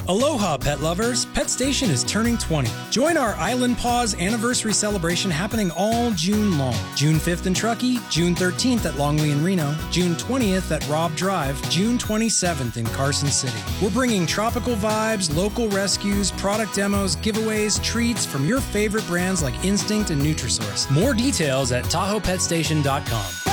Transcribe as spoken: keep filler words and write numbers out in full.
Aloha, pet lovers! Pet Station is turning twenty. Join our Island Paws anniversary celebration happening all June long. June fifth in Truckee, June thirteenth at Longley and Reno, June twentieth at Robb Drive, June twenty-seventh in Carson City. We're bringing tropical vibes, local rescues, product demos, giveaways, treats from your favorite brands like Instinct and Nutrisource. More details at Tahoe Pet Station dot com.